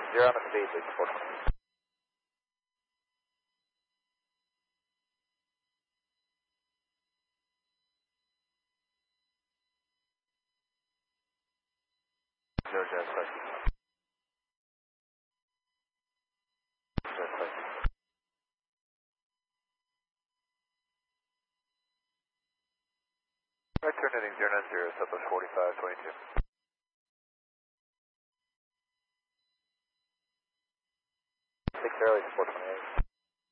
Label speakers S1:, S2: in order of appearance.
S1: Zero on the speed, lead 420. Zero, zero, clear. Zero, clear. Right turn heading 090, Southwest 4522.